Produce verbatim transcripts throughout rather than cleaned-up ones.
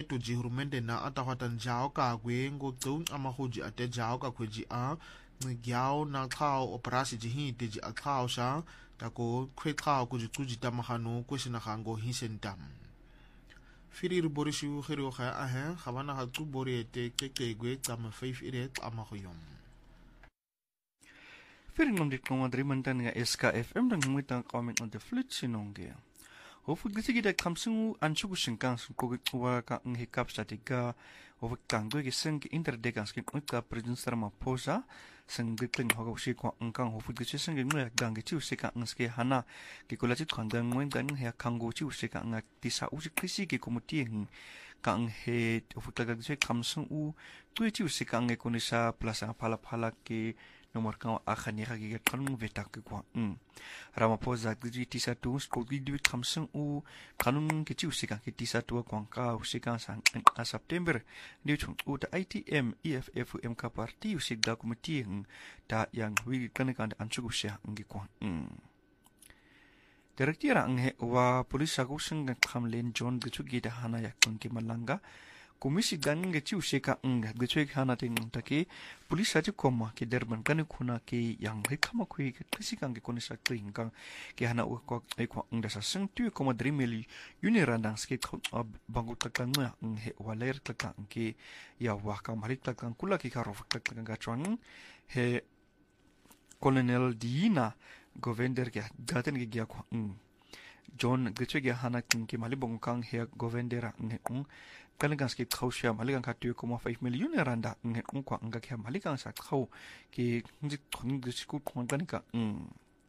toji hurumende na atahwatan jao ka kwe ngokung amahuji ate jao ka kweji a ngiao na kao operasi jihi teji a kao sha tako kwe kao kuji kuji tamahano kwesina hango hisentam Firi borishu khiro kha ahe khabana ha tu borete kekegwe tsama five ire amahoyom Firi ngom dit komadri mantan nga S K F M dang ngumita comment on the flut sinonge Hofu gisi da kamsungu anchugu shinkang ko wa ka ngikap statika hofu kangwe gi sing interdegans ki ka producer ma posa sing gitling hoga shi ko angkang hofu gisi sing ngwe gang gi chu sika ngske hana ki kolati khandang ngwen dan he kango chu sika ngak tisa u shi krisi ki komuti ng kang he hofu taga gisi kamsungu tu chu sika nge konisa plasa phala phala ki nomor kau akan ya kaki kan vetak ke kwa um Ramaphosa gidi tisa tu skol gidi kamseng u kanun keci usika ke tisa tu kwangka usika sang a September dia chung u da I T M E F F M K parti usik da komiti da yang wi kan kan anchu usya ngi kwa um Direktira nghe wa polis aku seng kam len John gitu gida hana yak ki malanga Komisi gan nge chiu seka ng gchwe khana ting taki pulis ati koma ki derban kan khuna ki yang hikama khui ki kisi kang ki konisa kling kang ki hana u ko ai ko ng da sa sing tu koma drimeli unirandang ski bangu takang nga ng he waler takang ki ya wa ka mari takang kula ki karo takang ga chwang he colonel Dina govender ki gaten ki gya ko John gchwe ge hana king ki mali bong kang he govendera ng ung Kaligang skip kau siya maligang katu koma five million randa nge ungkwa nga kaya maligang sa kau ki njit kong disiku kong ganika mm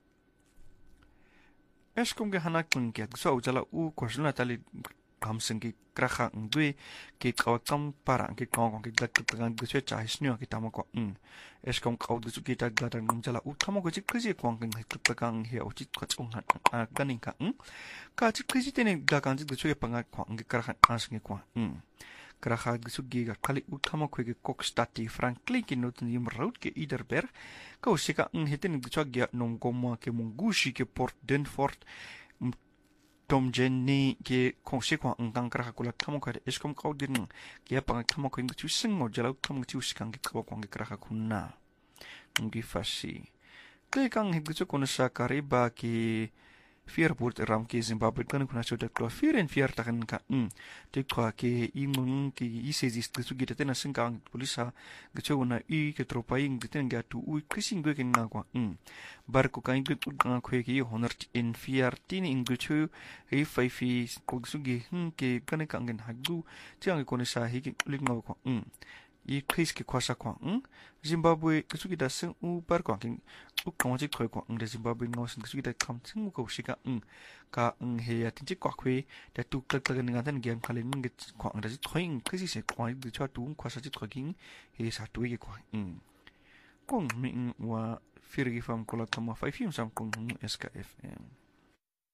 es kong ge hanak kong kya so ujala u kwasuna tali kamseng ki krakha ngdui ki kawakam para ki kong kong ki gat kang gse cha hisnyo ki tamako mm es kong kau disu ki tag gat ng jala u tamako jik kisi kong kong hit kang he uchit kwachung han ganika mm ka chik kisi tene gakan jik disu panga kong ki krakha asngi kwa mm krakha disu gi ga kali u tamako ki kokstati frankly ki not nim road ki iderberg ka usika ng hitin disu gi nong koma ki mungushi ki port denfort Tom Jenny ke kongsi kwa ngkang krakha kula tamo ka eskom kau din ke pang tamo ko ngi sing mo jalaw tamo ngi usikang ki kwa kwa krakha kunna ngi fasi ke kang higutsu kono sa kariba ki fear port ram ki Zimbabwe kan kuna choda klo fear and fear takan ka um te kwa ke imun ki isezis tsu gita tena singkang polisa gcho na i ke tropaing diten ga tu u krising ge na kwa um bar ko kain ke nga khwe ki honor in fear tin ingchu e five ko sugi hm ke kan ka ngen hagu tiang ko ne sa hi ki ling ngo kwa um i kris ki kwasa kwa um Zimbabwe gcho da sing u bar ko king u kong ji khoi ko ng Zimbabwe ngo sing gcho da kam sing ko shika um ka ng he ya tin ji kwa khwe da tu klak klak nga tan gyam khale ng ge kwa ng da ji thoing kisi se kwa de cha tu kwa sa ji thoking he sa tu ge kwa um kong mi wa firgi fam ko la tama five yum sam kong S K F M